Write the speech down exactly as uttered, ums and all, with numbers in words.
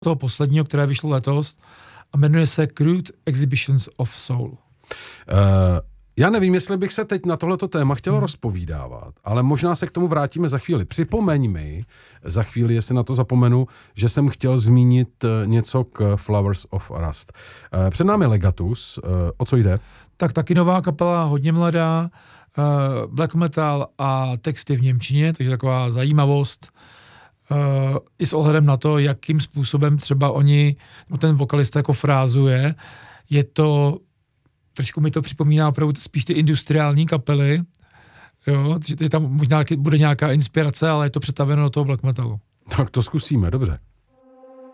toho posledního, které vyšlo letos a jmenuje se Crude Exhibitions of Soul. Uh, já nevím, jestli bych se teď na tohleto téma chtěl hmm. rozpovídávat, ale možná se k tomu vrátíme za chvíli. Připomeň mi za chvíli, jestli na to zapomenu, že jsem chtěl zmínit něco k Flowers of Rust. Uh, před námi Legatus, uh, o co jde? Tak taky nová kapela, hodně mladá, uh, black metal a texty v němčině, takže taková zajímavost. Uh, i s ohledem na to, jakým způsobem třeba oni, no ten vokalista jako frázuje, je to, trošku mi to připomíná opravdu spíš ty industriální kapely, jo, že tam možná bude nějaká inspirace, ale je to přetaveno do toho black metalu. Tak to zkusíme, dobře.